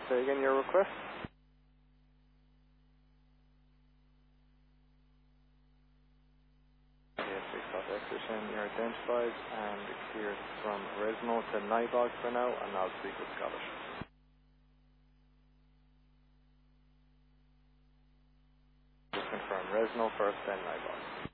Say again your request? Yes, we got Exertion, you're identified and cleared from Resno to Nybog for now, and I'll speak with Scottish. Just confirm Resno first, then Nybog.